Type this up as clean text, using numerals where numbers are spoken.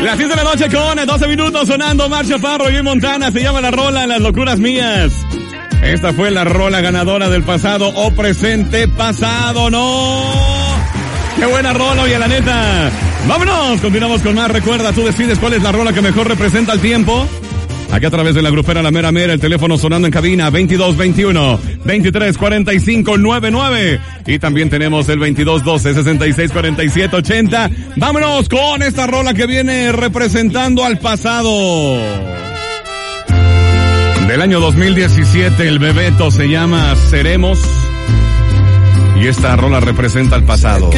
Las 10 de la noche con 12 minutos sonando Omar Chaparro y Montana. Se llama la rola Las Locuras Mías. Esta fue la rola ganadora del pasado o presente pasado, ¿no? ¡Qué buena rola, oye, la neta! ¡Vámonos! Continuamos con más. Recuerda, tú decides cuál es la rola que mejor representa el tiempo. Aquí a través de la grupera La Mera Mera, el teléfono sonando en cabina 2221-234599. Y también tenemos el 2212-664780. ¡Vámonos con esta rola que viene representando al pasado! Del año 2017, el Bebeto se llama Seremos. Y esta rola representa el pasado.